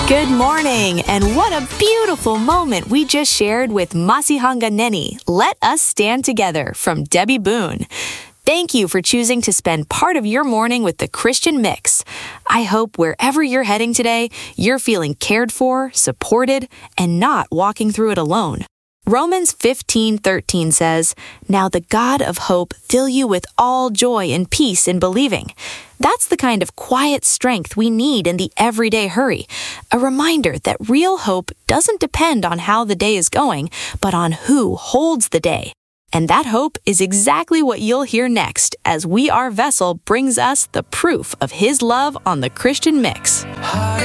Good morning, and what a beautiful moment we just shared with Masihanga Neni. Let us stand together from Debbie Boone. Thank you for choosing to spend part of your morning with the Christian Mix. I hope wherever you're heading today, you're feeling cared for, supported, and not walking through it alone. Romans 15:13 says, "Now the God of hope fill you with all joy and peace in believing." That's the kind of quiet strength we need in the everyday hurry. A reminder that real hope doesn't depend on how the day is going, but on who holds the day. And that hope is exactly what you'll hear next as We Are Vessel brings us the proof of His love on the Christian Mix.